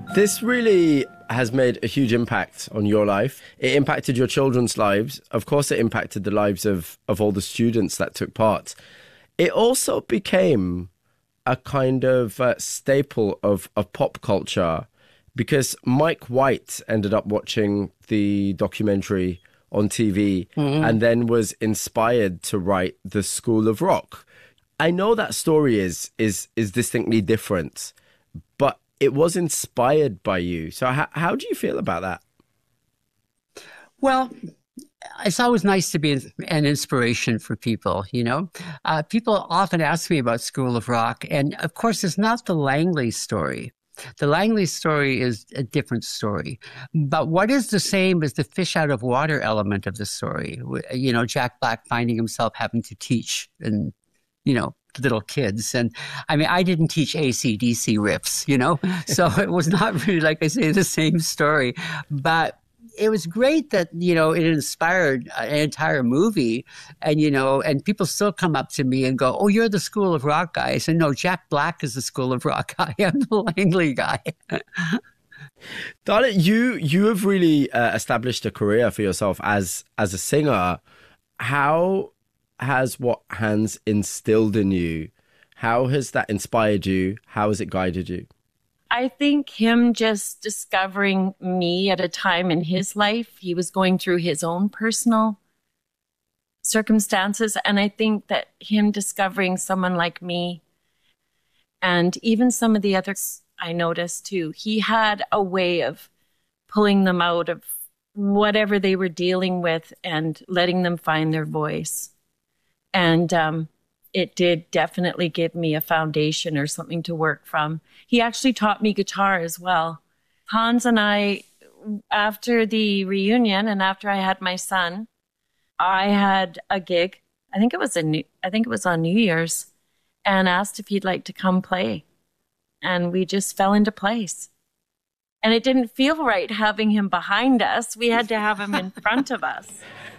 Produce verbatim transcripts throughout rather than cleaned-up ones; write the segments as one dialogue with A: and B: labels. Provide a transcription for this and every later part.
A: This really has made a huge impact on your life. It impacted your children's lives. Of course, it impacted the lives of, of all the students that took part. It also became a kind of uh, staple of, of pop culture because Mike White ended up watching the documentary on T V mm-hmm. and then was inspired to write The School of Rock. I know that story is is is distinctly different, but it was inspired by you. So how, how do you feel about that?
B: Well, it's always nice to be an inspiration for people, you know. Uh, people often ask me about School of Rock, and of course, it's not the Langley story. The Langley story is a different story. But what is the same is the fish out of water element of the story. You know, Jack Black finding himself having to teach and, you know, little kids. And I mean, I didn't teach A C D C riffs, you know, so it was not really, like I say, the same story. But it was great that, you know, it inspired an entire movie. And, you know, and people still come up to me and go, oh, you're the School of Rock guy. I said, no, Jack Black is the School of Rock guy. I'm the Langley guy.
A: Darla, you you have really uh, established a career for yourself as as a singer. How has what Hans instilled in you, how has that inspired you? How has it guided you?
C: I think him just discovering me at a time in his life, he was going through his own personal circumstances. And I think that him discovering someone like me and even some of the others I noticed too, he had a way of pulling them out of whatever they were dealing with and letting them find their voice. And um, it did definitely give me a foundation or something to work from. He actually taught me guitar as well. Hans and I, after the reunion and after I had my son, I had a gig. I think it was a new, I think it was on New Year's, and asked if he'd like to come play. And we just fell into place. And it didn't feel right having him behind us. We had to have him in front of us.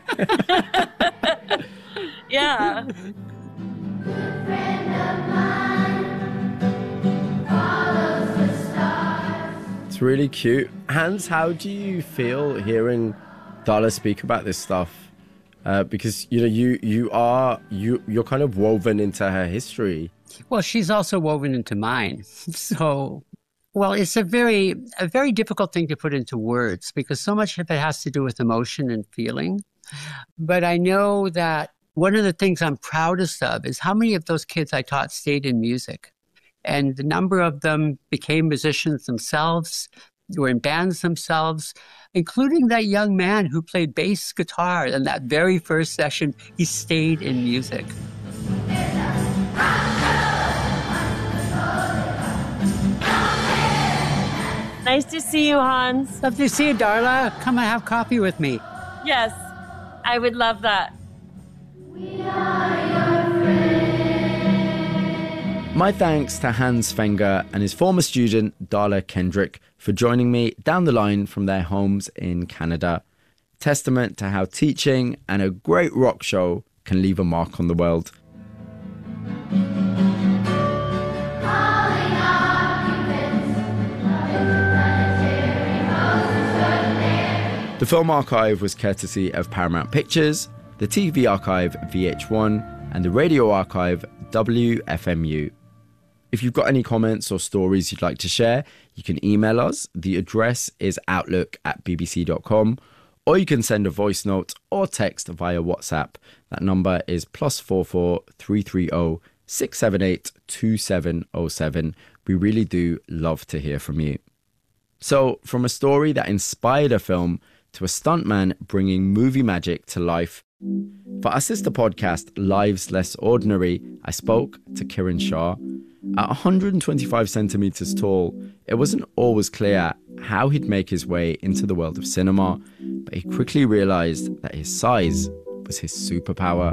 C: Yeah.
A: It's really cute. Hans, how do you feel hearing Darla speak about this stuff? Uh, because, you know, you you are, you, you're kind of woven into her history.
B: Well, she's also woven into mine. So, well, it's a very, a very difficult thing to put into words because so much of it has to do with emotion and feeling. But I know that one of the things I'm proudest of is how many of those kids I taught stayed in music. And the number of them became musicians themselves, were in bands themselves, including that young man who played bass guitar in that very first session. He stayed in music.
C: Nice to see you, Hans.
B: Love to see you, Darla. Come and have coffee with me.
C: Yes, I would love that.
D: We are your friends.
A: My thanks to Hans Fenger and his former student, Darla Kendrick, for joining me down the line from their homes in Canada. Testament to how teaching and a great rock show can leave a mark on the world. The Film Archive was courtesy of Paramount Pictures, the T V Archive V H one, and the Radio Archive W F M U. If you've got any comments or stories you'd like to share, you can email us. The address is outlook at b b c dot com, or you can send a voice note or text via WhatsApp. That number is plus four four three three zero six seven eight two seven zero seven. We really do love to hear from you. So, from a story that inspired a film to a stuntman bringing movie magic to life, for our sister podcast, Lives Less Ordinary, I spoke to Kiran Shah. At one hundred twenty-five centimeters tall, it wasn't always clear how he'd make his way into the world of cinema, but he quickly realized that his size was his superpower.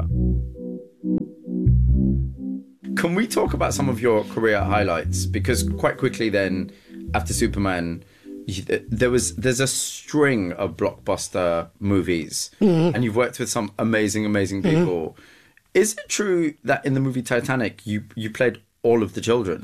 A: Can we talk about some of your career highlights? Because quite quickly then, after Superman, there was there's a string of blockbuster movies, mm-hmm. and you've worked with some amazing, amazing people. Mm-hmm. Is it true that in the movie Titanic, you you played all of the children?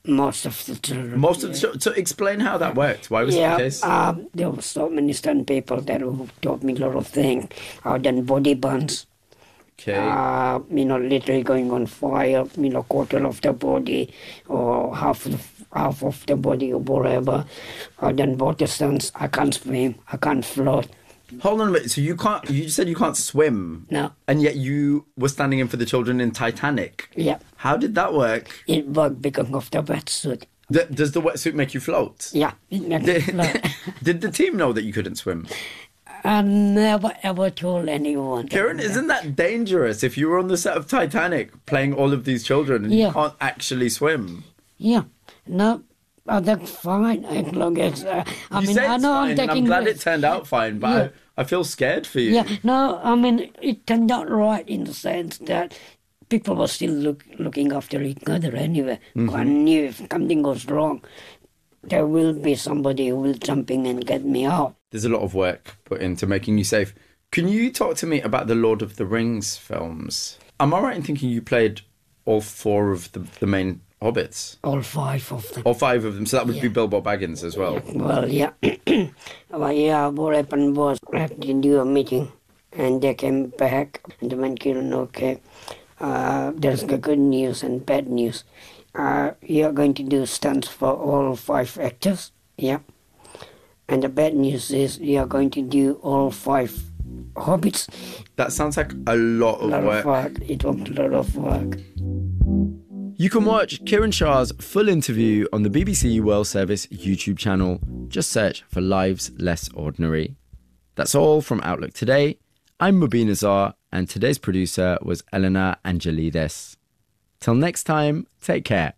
E: Most of the children.
A: Most of the children. So explain how that worked. Why was
E: yeah,
A: it the case?
E: Um, there were so many stunt people that who taught me a lot of things. I've done body burns.
A: Okay.
E: Uh, you know, literally going on fire, you know, quarter of the body or half of, half of the body or whatever. I've done water stunts. I can't swim. I can't float.
A: Hold on a minute. So you can't, you said you can't swim.
E: No.
A: And yet you were standing in for the children in Titanic.
E: Yeah.
A: How did that work?
E: It worked because of the wetsuit.
A: D- does the wetsuit make you float?
E: Yeah, it makes me
A: Did,
E: float.
A: did the team know that you couldn't swim?
E: I never ever told anyone.
A: Kieran, isn't that dangerous if you were on the set of Titanic playing all of these children and
E: Yeah.
A: you can't actually swim?
E: Yeah, no, oh, that's fine as long as uh, I
A: You
E: mean
A: say
E: I
A: it's
E: know
A: fine,
E: I'm
A: and I'm
E: taking
A: glad
E: risks.
A: it turned out fine, but
E: Yeah.
A: I, I feel scared for you.
E: Yeah, no, I mean it turned out right in the sense that people were still look, looking after each other anyway.
A: Mm-hmm.
E: I knew if something goes wrong, there will be somebody who will jump in and get me out.
A: There's a lot of work put into making you safe. Can you talk to me about the Lord of the Rings films? Am I right in thinking you played all four of the, the main hobbits?
E: All five of them.
A: All five of them, so that would be
E: Yeah.
A: Bilbo Baggins as well.
E: Well, yeah. Well, yeah, what happened was I had to do a meeting and they came back and they went, Kieran, okay, uh, there's the good news and bad news. Uh, you're going to do stunts for all five actors, yeah. And the bad news is you're going to do all five hobbits.
A: That sounds like a lot of
E: A lot
A: work.
E: of work. It was a lot of work.
A: You can watch Kieran Shah's full interview on the B B C World Service YouTube channel. Just search for Lives Less Ordinary. That's all from Outlook Today. I'm Mubin Azar, and today's producer was Elena Angelides. Till next time, take care.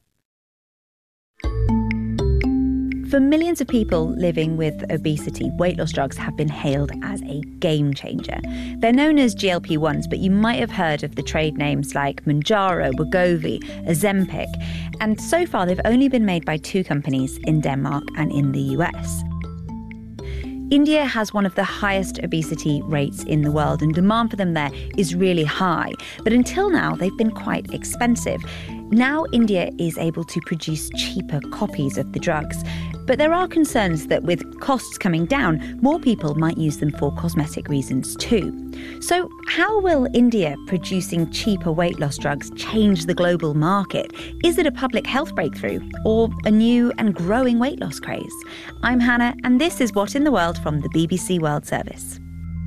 F: For millions of people living with obesity, weight loss drugs have been hailed as a game changer. They're known as G L P ones, but you might have heard of the trade names like Mounjaro, Wegovy, Ozempic. And so far, they've only been made by two companies in Denmark and in the U S. India has one of the highest obesity rates in the world, and demand for them there is really high. But until now, they've been quite expensive. Now India is able to produce cheaper copies of the drugs. But there are concerns that with costs coming down, more people might use them for cosmetic reasons too. So how will India producing cheaper weight loss drugs change the global market? Is it a public health breakthrough or a new and growing weight loss craze? I'm Hannah, and this is What in the World from the B B C World Service.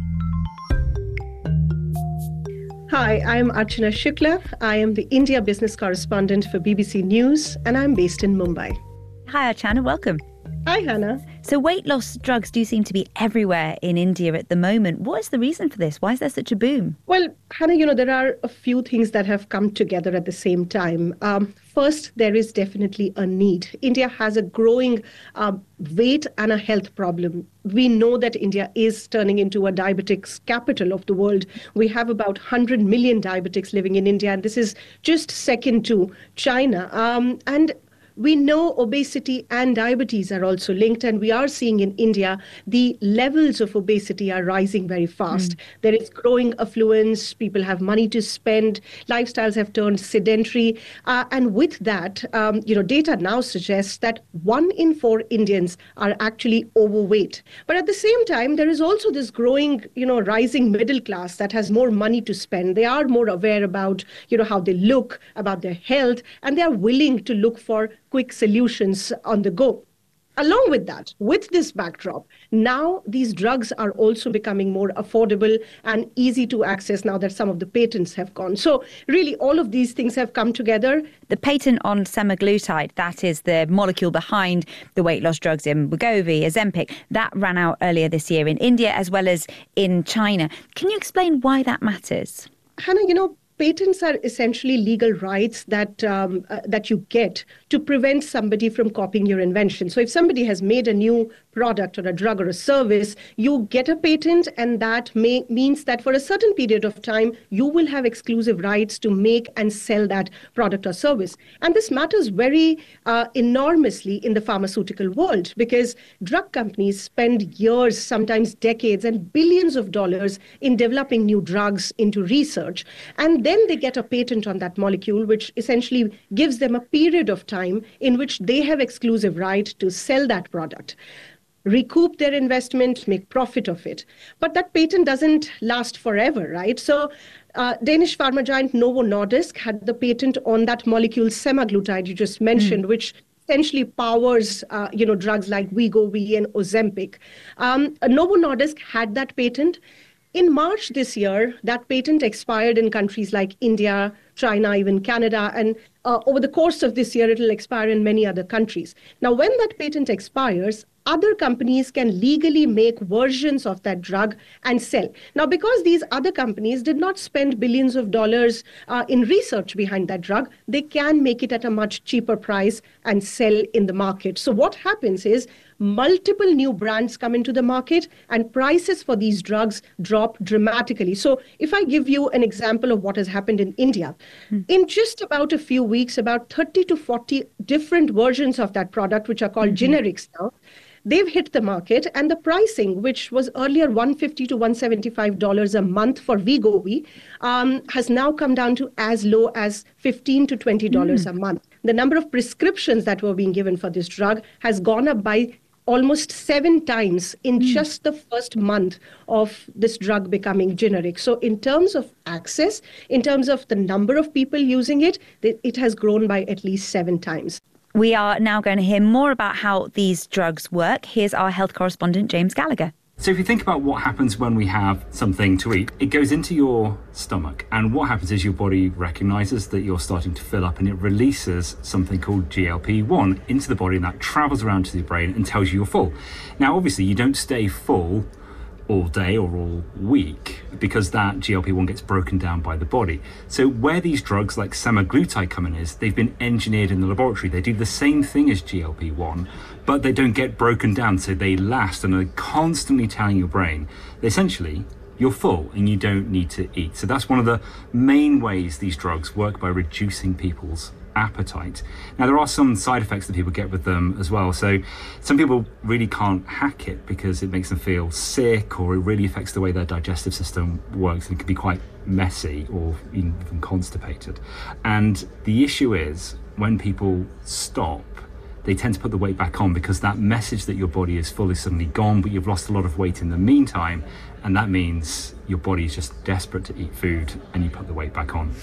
G: Hi, I'm Archana Shukla. I am the India business correspondent for B B C News, and I'm based in Mumbai.
F: Hi, Archana, welcome.
G: Hi, Hannah.
F: So weight loss drugs do seem to be everywhere in India at the moment. What is the reason for this? Why is there such a boom?
G: Well, Hannah, you know, there are a few things that have come together at the same time. Um, first, there is definitely a need. India has a growing uh, weight and a health problem. We know that India is turning into a diabetics capital of the world. We have about one hundred million diabetics living in India, and this is just second to China. Um, and We know obesity and diabetes are also linked, and we are seeing in India the levels of obesity are rising very fast. Mm. There is growing affluence, people have money to spend, lifestyles have turned sedentary, uh, and with that, um, you know, data now suggests that one in four Indians are actually overweight. But at the same time, there is also this growing, you know, rising middle class that has more money to spend. They are more aware about, you know, how they look, about their health, and they are willing to look for quick solutions on the go. Along with that, with this backdrop, now these drugs are also becoming more affordable and easy to access now that some of the patents have gone. So really, all of these things have come together.
F: The patent on semaglutide, that is the molecule behind the weight loss drugs in Wegovy, Ozempic, that ran out earlier this year in India as well as in China. Can you explain why that matters?
G: Hannah, you know, patents are essentially legal rights that um, uh, that you get to prevent somebody from copying your invention. So if somebody has made a new product or a drug or a service, you get a patent, and that may, means that for a certain period of time, you will have exclusive rights to make and sell that product or service. And this matters very uh, enormously in the pharmaceutical world, because drug companies spend years, sometimes decades, and billions of dollars in developing new drugs into research. And then they get a patent on that molecule, which essentially gives them a period of time in which they have exclusive right to sell that product, recoup their investment, make profit of it. But that patent doesn't last forever, right? So uh, Danish pharma giant Novo Nordisk had the patent on that molecule semaglutide you just mentioned, mm. which essentially powers, uh, you know, drugs like Wegovy and Ozempic. Um, Novo Nordisk had that patent. In March this year, that patent expired in countries like India, China, even Canada, and uh, over the course of this year, it will expire in many other countries. Now, when that patent expires, other companies can legally make versions of that drug and sell. Now, because these other companies did not spend billions of dollars uh, in research behind that drug, they can make it at a much cheaper price and sell in the market. So what happens is multiple new brands come into the market and prices for these drugs drop dramatically. So if I give you an example of what has happened in India, mm. in just about a few weeks, about thirty to forty different versions of that product, which are called mm-hmm. generics now, they've hit the market, and the pricing, which was earlier one hundred fifty to one hundred seventy-five dollars a month for Wegovy, um, has now come down to as low as fifteen to twenty dollars mm. a month. The number of prescriptions that were being given for this drug has gone up by almost seven times in mm. just the first month of this drug becoming generic. So in terms of access, in terms of the number of people using it, it has grown by at least seven times.
F: We are now going to hear more about how these drugs work. Here's our health correspondent, James Gallagher.
H: So if you think about what happens when we have something to eat, it goes into your stomach, and what happens is your body recognises that you're starting to fill up, and it releases something called G L P one into the body, and that travels around to the brain and tells you you're full. Now, obviously, you don't stay full all day or all week because that G L P one gets broken down by the body. So where these drugs like semaglutide come in is they've been engineered in the laboratory. They do the same thing as G L P one, but they don't get broken down, so they last and are constantly telling your brain that essentially you're full and you don't need to eat. So that's one of the main ways these drugs work, by reducing people's appetite. Now, there are some side effects that people get with them as well. So some people really can't hack it because it makes them feel sick, or it really affects the way their digestive system works, and it can be quite messy or even constipated. And the issue is, when people stop, they tend to put the weight back on because that message that your body is full is suddenly gone, but you've lost a lot of weight in the meantime, and that means your body is just desperate to eat food, and you put the weight back on.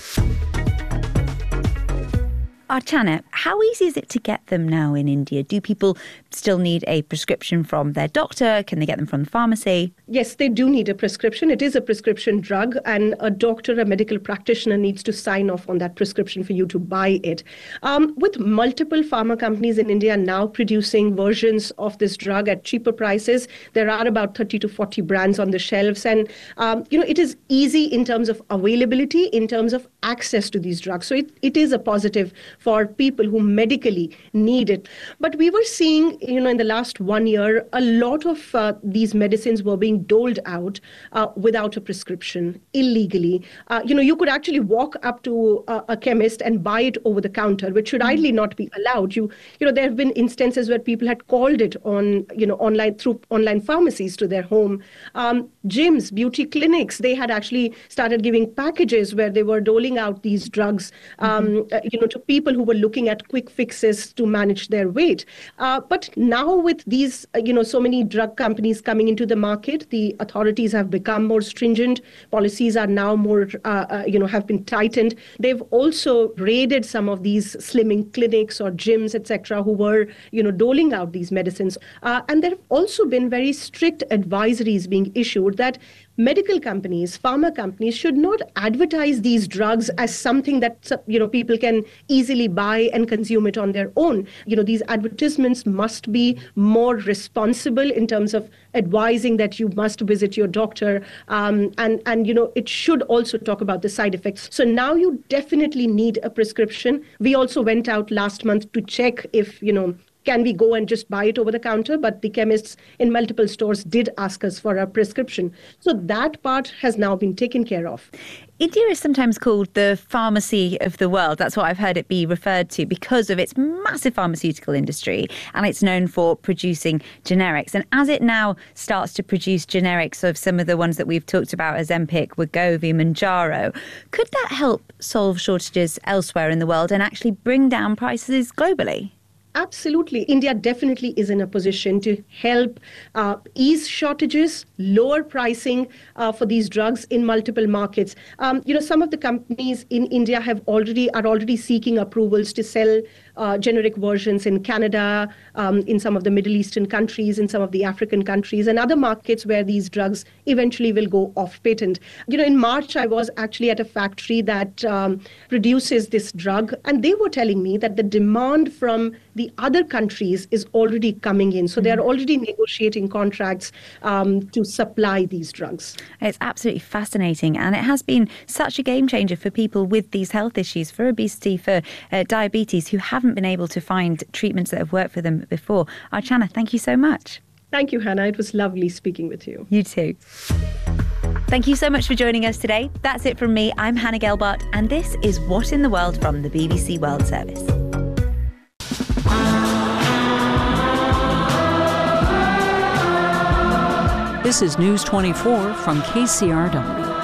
F: Archana, how easy is it to get them now in India? Do people still need a prescription from their doctor? Can they get them from the pharmacy?
G: Yes, they do need a prescription. It is a prescription drug, and a doctor, a medical practitioner, needs to sign off on that prescription for you to buy it. Um, with multiple pharma companies in India now producing versions of this drug at cheaper prices, there are about thirty to forty brands on the shelves. And, um, you know, it is easy in terms of availability, in terms of access to these drugs. So it, it is a positive for people who medically need it. But we were seeing, you know, in the last one year, a lot of uh, these medicines were being doled out uh, without a prescription, illegally. Uh, you know, you could actually walk up to a, a chemist and buy it over the counter, which should ideally not be allowed. You, you know, there have been instances where people had called it on, you know, online through online pharmacies to their home. Um, gyms, beauty clinics, they had actually started giving packages where they were doling out these drugs, um, mm-hmm. uh, you know, to people who were looking at quick fixes to manage their weight. Uh, but now with these, uh, you know, so many drug companies coming into the market, the authorities have become more stringent. Policies are now more, uh, uh, you know, have been tightened. They've also raided some of these slimming clinics or gyms, et cetera, who were, you know, doling out these medicines. Uh, and there have also been very strict advisories being issued that medical companies, pharma companies should not advertise these drugs as something that, you know, people can easily buy and consume it on their own. You know, these advertisements must be more responsible in terms of advising that you must visit your doctor. Um, and, and, you know, it should also talk about the side effects. So now you definitely need a prescription. We also went out last month to check if, you know, can we go and just buy it over the counter? But the chemists in multiple stores did ask us for a prescription. So that part has now been taken care of.
F: India is sometimes called the pharmacy of the world. That's what I've heard it be referred to because of its massive pharmaceutical industry, and it's known for producing generics. And as it now starts to produce generics of some of the ones that we've talked about, Ozempic, Wegovy, Mounjaro, could that help solve shortages elsewhere in the world and actually bring down prices globally?
G: Absolutely. India definitely is in a position to help uh, ease shortages, lower pricing uh, for these drugs in multiple markets. Um, you know, some of the companies in India have already are already seeking approvals to sell uh, generic versions in Canada, um, in some of the Middle Eastern countries, in some of the African countries, and other markets where these drugs eventually will go off patent. You know, in March, I was actually at a factory that um, produces this drug, and they were telling me that the demand from the other countries is already coming in. So they're already negotiating contracts um, to supply these drugs.
F: It's absolutely fascinating. And it has been such a game changer for people with these health issues, for obesity, for uh, diabetes, who haven't been able to find treatments that have worked for them before. Archana, thank you so much.
G: Thank you, Hannah. It was lovely speaking with you.
F: You too. Thank you so much for joining us today. That's it from me. I'm Hannah Gelbart, and this is What in the World from the B B C World Service.
I: This is News twenty-four from K C R W.